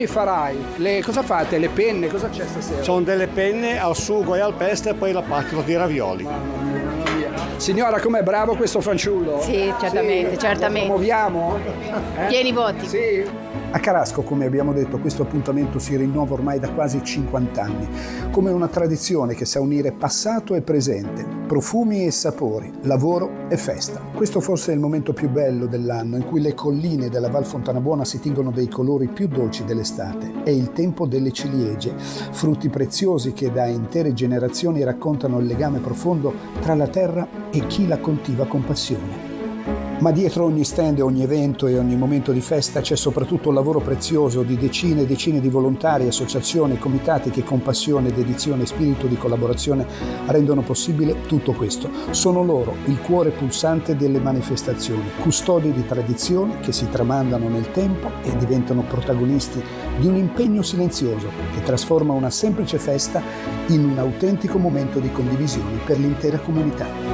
farai? Cosa fate? Le penne? Cosa c'è stasera? Sono delle penne al sugo e al pesto e poi la pasta di ravioli. Signora, com'è bravo questo fanciullo? Sì, certamente, certamente. Lo promuoviamo? Pieni voti. Sì. A Carasco, come abbiamo detto, questo appuntamento si rinnova ormai da quasi 50 anni, come una tradizione che sa unire passato e presente, profumi e sapori, lavoro e festa. Questo forse è il momento più bello dell'anno, in cui le colline della Val Fontanabuona si tingono dei colori più dolci dell'estate. È il tempo delle ciliegie, frutti preziosi che da intere generazioni raccontano il legame profondo tra la terra e chi la coltiva con passione. Ma dietro ogni stand, ogni evento e ogni momento di festa c'è soprattutto un lavoro prezioso di decine e decine di volontari, associazioni e comitati che con passione, dedizione e spirito di collaborazione rendono possibile tutto questo. Sono loro il cuore pulsante delle manifestazioni, custodi di tradizioni che si tramandano nel tempo e diventano protagonisti di un impegno silenzioso che trasforma una semplice festa in un autentico momento di condivisione per l'intera comunità.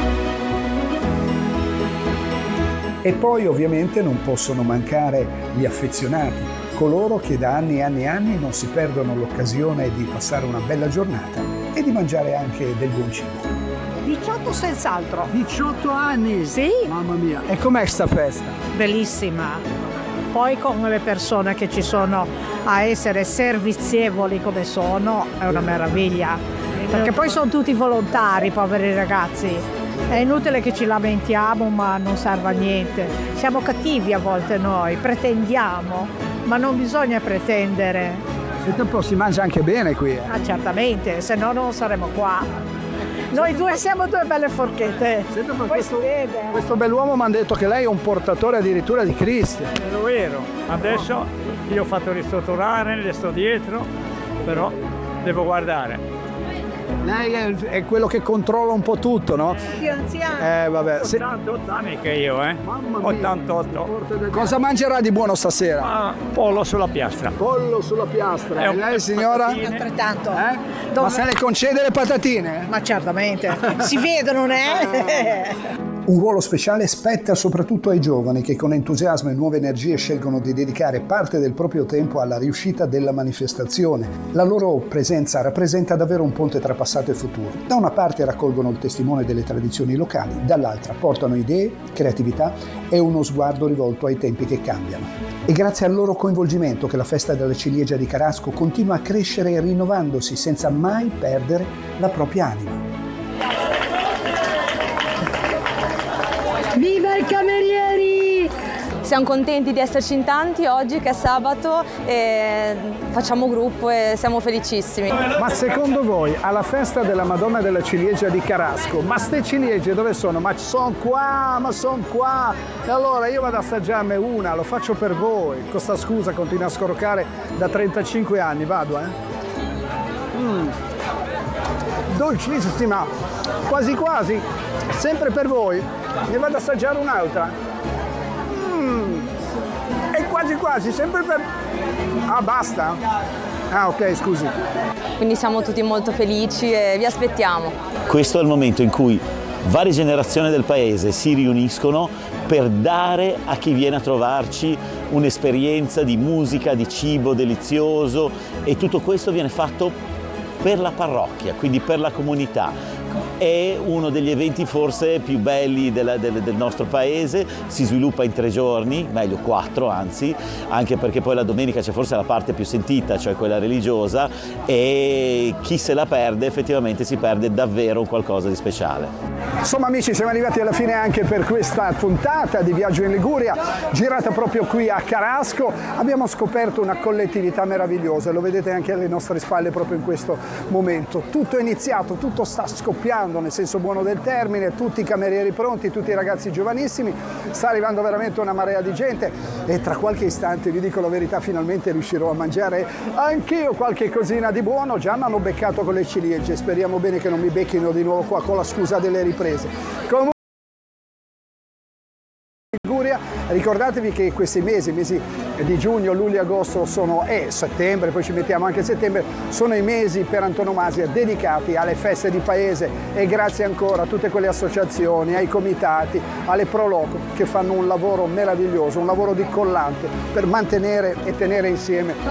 E poi ovviamente non possono mancare gli affezionati, coloro che da anni e anni e anni non si perdono l'occasione di passare una bella giornata e di mangiare anche del buon cibo. 18 senz'altro. 18 anni? Sì. Mamma mia. E com'è sta festa? Bellissima. Poi con le persone che ci sono a essere servizievoli come sono è una meraviglia. Perché poi sono tutti volontari, poveri ragazzi. È inutile che ci lamentiamo, ma non serve a niente. Siamo cattivi a volte noi, pretendiamo, ma non bisogna pretendere. Senti un po', si mangia anche bene qui. Ah, certamente, se no non saremo qua. Noi due siamo due belle forchette. Poi si vede. Questo bell'uomo mi ha detto che lei è un portatore addirittura di Cristo. Lo ero. Adesso io ho fatto ristrutturare, le sto dietro, però devo guardare. Lei è quello che controlla un po' tutto, no? Più anziano. Vabbè. 88 anni che io, Mamma mia. 88. Cosa mangerà di buono stasera? Ah, pollo sulla piastra. Pollo sulla piastra. E lei, signora? Altrettanto. Ma se le concede le patatine? Ma certamente. Si vedono, non è? Un ruolo speciale spetta soprattutto ai giovani che con entusiasmo e nuove energie scelgono di dedicare parte del proprio tempo alla riuscita della manifestazione. La loro presenza rappresenta davvero un ponte tra passato e futuro. Da una parte raccolgono il testimone delle tradizioni locali, dall'altra portano idee, creatività e uno sguardo rivolto ai tempi che cambiano. È grazie al loro coinvolgimento che la festa della ciliegia di Carasco continua a crescere e rinnovandosi senza mai perdere la propria anima. Viva i camerieri! Siamo contenti di esserci in tanti oggi che è sabato e facciamo gruppo e siamo felicissimi. Ma secondo voi alla festa della Madonna della Ciliegia di Carasco, ma ste ciliegie dove sono? Ma sono qua! E allora io vado ad assaggiarne una, lo faccio per voi. Con sta scusa continuo a scorrocare da 35 anni, vado Dolcissima, quasi quasi, sempre per voi. Ne vado ad assaggiare un'altra. E quasi quasi, sempre per... Ah, basta? Ah, ok, scusi. Quindi siamo tutti molto felici e vi aspettiamo. Questo è il momento in cui varie generazioni del paese si riuniscono per dare a chi viene a trovarci un'esperienza di musica, di cibo delizioso, e tutto questo viene fatto per la parrocchia, quindi per la comunità. È uno degli eventi forse più belli del nostro paese, si sviluppa in 3 giorni, meglio 4 anzi, anche perché poi la domenica c'è forse la parte più sentita, cioè quella religiosa, e chi se la perde effettivamente si perde davvero qualcosa di speciale. Insomma amici, siamo arrivati alla fine anche per questa puntata di Viaggio in Liguria, girata proprio qui a Carasco. Abbiamo scoperto una collettività meravigliosa, lo vedete anche alle nostre spalle proprio in questo momento. Tutto è iniziato, tutto sta scoppiando nel senso buono del termine, tutti i camerieri pronti, tutti i ragazzi giovanissimi, sta arrivando veramente una marea di gente e tra qualche istante, vi dico la verità, finalmente riuscirò a mangiare anch'io qualche cosina di buono. Già mi hanno beccato con le ciliegie, speriamo bene che non mi becchino di nuovo qua con la scusa delle riprese. Comunque, ricordatevi che questi mesi di giugno, luglio e agosto settembre, poi ci mettiamo anche settembre, sono i mesi per antonomasia dedicati alle feste di paese, e grazie ancora a tutte quelle associazioni, ai comitati, alle Proloco che fanno un lavoro meraviglioso, un lavoro di collante per mantenere e tenere insieme